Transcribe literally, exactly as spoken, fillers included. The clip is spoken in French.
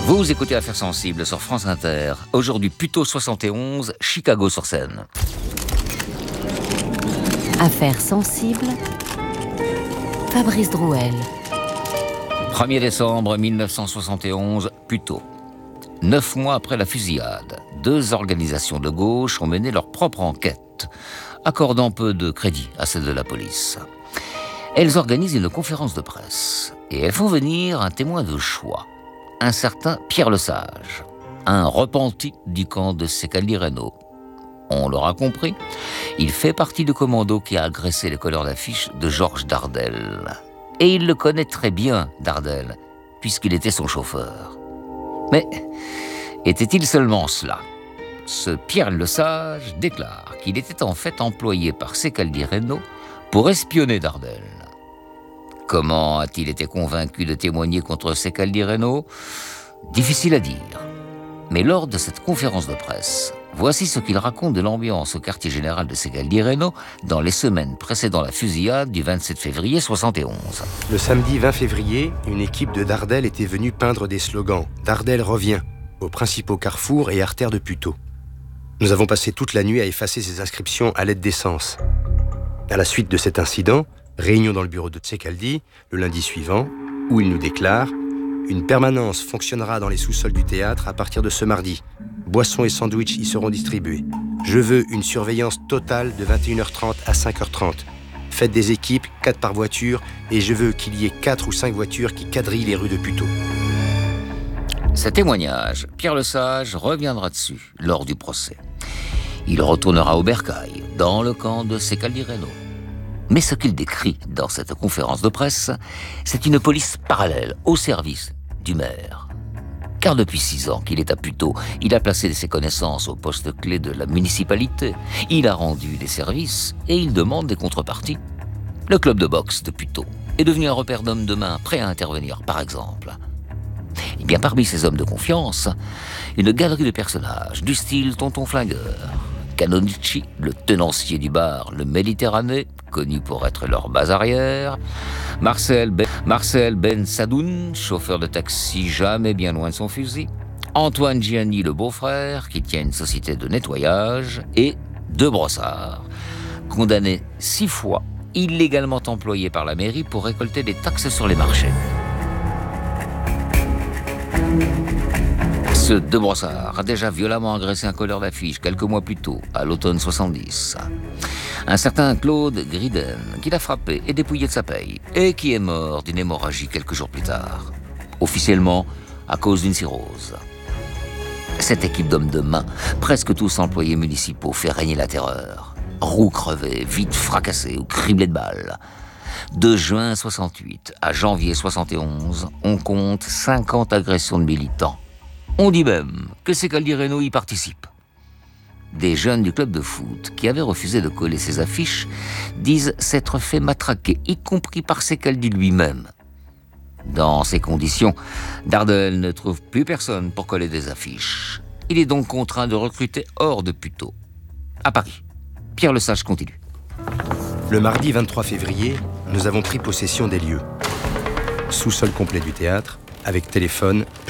Vous écoutez Affaires sensibles sur France Inter. Aujourd'hui, Puteaux soixante et onze, Chicago sur Seine. Affaires sensibles, Fabrice Drouel. premier décembre mille neuf cent soixante et onze, Puteaux. Neuf mois après la fusillade, deux organisations de gauche ont mené leur propre enquête, accordant peu de crédit à celle de la police. Elles organisent une conférence de presse et elles font venir un témoin de choix, un certain Pierre Lesage, un repenti du camp de Secaldi-Reynaud. On l'aura compris, il fait partie du commando qui a agressé les colleurs d'affiches de Georges Dardel. Et il le connaît très bien, Dardel, puisqu'il était son chauffeur. Mais était-il seulement cela ? Ce Pierre Lesage déclare qu'il était en fait employé par Secaldi-Reynaud pour espionner Dardel. Comment a-t-il été convaincu de témoigner contre Secaldi-Reynaud ? Difficile à dire. Mais lors de cette conférence de presse, voici ce qu'il raconte de l'ambiance au quartier général de Secaldi-Reynaud dans les semaines précédant la fusillade du vingt-sept février soixante et onze. Le samedi vingt février, une équipe de Dardel était venue peindre des slogans « Dardel revient » aux principaux carrefours et artères de Puteaux. Nous avons passé toute la nuit à effacer ces inscriptions à l'aide d'essence. À la suite de cet incident, réunion dans le bureau de Secaldi, le lundi suivant, où il nous déclare « Une permanence fonctionnera dans les sous-sols du théâtre à partir de ce mardi. Boissons et sandwichs y seront distribués. Je veux une surveillance totale de vingt et une heures trente à cinq heures trente. Faites des équipes, quatre par voiture, et je veux qu'il y ait quatre ou cinq voitures qui quadrillent les rues de Puteaux. » Ce témoignage, Pierre Lesage reviendra dessus lors du procès. Il retournera au bercail, dans le camp de Secaldi-Reynaud. Mais ce qu'il décrit dans cette conférence de presse, c'est une police parallèle au service du maire. Car depuis six ans qu'il est à Puteaux, il a placé ses connaissances au poste clé de la municipalité. Il a rendu des services et il demande des contreparties. Le club de boxe de Puteaux est devenu un repère d'hommes de main prêts à intervenir, par exemple. Et bien parmi ces hommes de confiance, une galerie de personnages du style Tonton Flingueur, Canonici, le tenancier du bar Le Méditerranée, connu pour être leur base arrière, Marcel Ben, Marcel Ben Sadoun, chauffeur de taxi jamais bien loin de son fusil, Antoine Gianni, le beau-frère, qui tient une société de nettoyage, et De Brossard, condamné six fois, illégalement employé par la mairie pour récolter des taxes sur les marchés. Ce De Brossard a déjà violemment agressé un colleur d'affiches quelques mois plus tôt, à l'automne soixante-dix. Un certain Claude Griden, qui l'a frappé et dépouillé de sa paye, et qui est mort d'une hémorragie quelques jours plus tard, officiellement à cause d'une cirrhose. Cette équipe d'hommes de main, presque tous employés municipaux, fait régner la terreur. Roues crevées, vitres fracassées ou criblées de balles. De juin soixante-huit à janvier soixante et onze, on compte cinquante agressions de militants. On dit même que Secaldi-Reynaud y participe. Des jeunes du club de foot qui avaient refusé de coller ces affiches disent s'être fait matraquer, y compris par Secaldi lui-même. Dans ces conditions, Dardel ne trouve plus personne pour coller des affiches. Il est donc contraint de recruter hors de Puteaux. À Paris, Pierre Lesage continue. Le mardi vingt-trois février, nous avons pris possession des lieux. Sous-sol complet du théâtre, avec téléphone,